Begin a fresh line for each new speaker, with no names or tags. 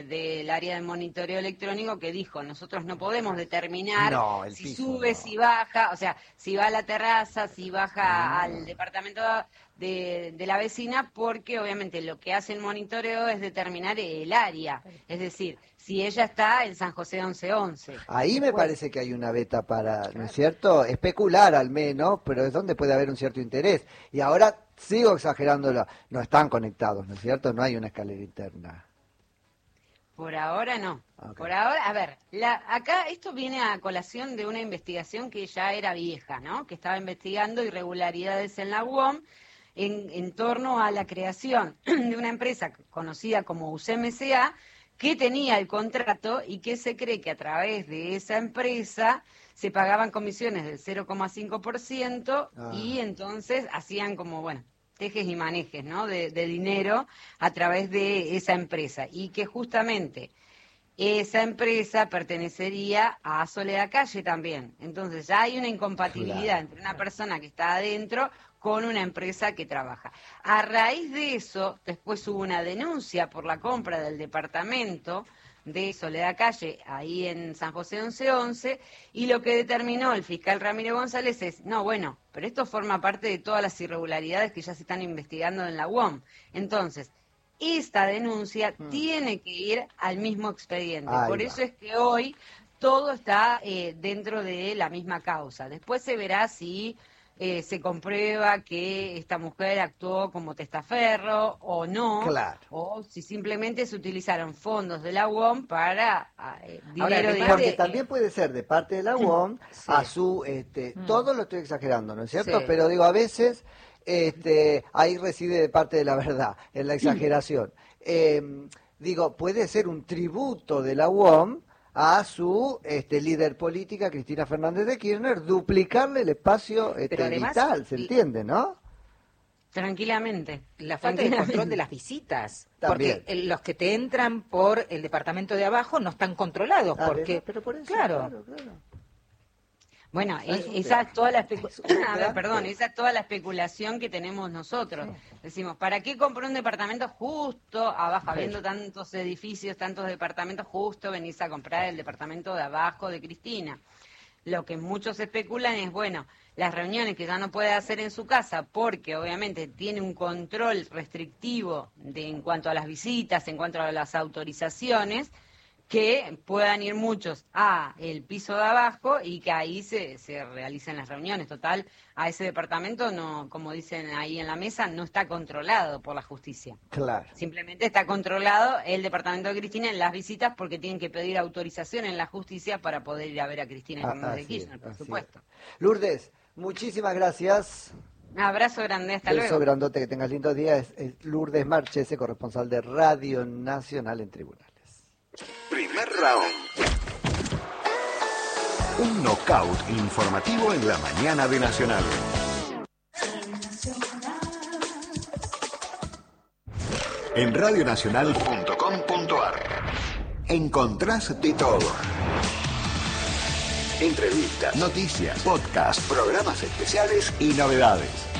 del área de monitoreo electrónico que dijo, nosotros no podemos determinar si
piso,
sube, si baja, o sea, si va a la terraza, si baja al departamento de la vecina, porque obviamente lo que hace el monitoreo es determinar el área, es decir, si ella está en San José 1111.
Ahí me parece que hay una beta para, ¿no es cierto? Especular al menos, pero es donde puede haber un cierto interés. Y ahora sigo exagerándolo, no están conectados, ¿no es cierto? No hay una escalera interna.
Por ahora no.
Okay.
Por ahora, a ver, acá esto viene a colación de una investigación que ya era vieja, ¿no? Que estaba investigando irregularidades en la UOM en torno a la creación de una empresa conocida como UCMSA, que tenía el contrato y que se cree que a través de esa empresa se pagaban comisiones del 0,5% y entonces hacían como, bueno, tejes y manejes, ¿no? de dinero a través de esa empresa y que justamente esa empresa pertenecería a Soledad Calle también. Entonces ya hay una incompatibilidad entre una persona que está adentro con una empresa que trabaja. A raíz de eso, después hubo una denuncia por la compra del departamento de Soledad Calle, ahí en San José 1111, y lo que determinó el fiscal Ramiro González es, no, bueno, pero esto forma parte de todas las irregularidades que ya se están investigando en la UOM. Entonces, esta denuncia tiene que ir al mismo expediente. Por eso es que hoy todo está dentro de la misma causa. Después se verá si se comprueba que esta mujer actuó como testaferro o no, o si simplemente se utilizaron fondos de la UOM para dinero de...
Porque también puede ser de parte de la UOM a su... todo lo estoy exagerando, ¿no es cierto?
Sí.
Pero digo, a veces ahí reside de parte de la verdad, en la exageración. Digo, puede ser un tributo de la UOM a su líder política, Cristina Fernández de Kirchner, duplicarle el espacio vital, ¿se entiende, no?
Tranquilamente.
La falta de control de las visitas.
También.
Porque los que te entran por el departamento de abajo no están controlados. Porque,
pero por eso,
claro.
Bueno, esa es toda la esa es toda la especulación que tenemos nosotros. Decimos, ¿para qué compró un departamento justo abajo, habiendo tantos edificios, tantos departamentos, justo venís a comprar el departamento de abajo de Cristina? Lo que muchos especulan es, bueno, las reuniones que ya no puede hacer en su casa porque obviamente tiene un control restrictivo en cuanto a las visitas, en cuanto a las autorizaciones, que puedan ir muchos a el piso de abajo y que ahí se realicen las reuniones. Total, a ese departamento, no, como dicen ahí en la mesa, no está controlado por la justicia.
Claro.
Simplemente está controlado el departamento de Cristina en las visitas porque tienen que pedir autorización en la justicia para poder ir a ver a Cristina Fernández de Kirchner, por supuesto.
Lourdes, muchísimas gracias.
Un abrazo grande, hasta luego.
Beso grandote, que tengas lindos días. Es Lourdes Marchese, corresponsal de Radio Nacional en Tribunales.
Primer round. Un knockout informativo en la mañana de Nacional. En radionacional.com.ar encontrás de todo. Entrevistas, noticias, podcasts, programas especiales y novedades.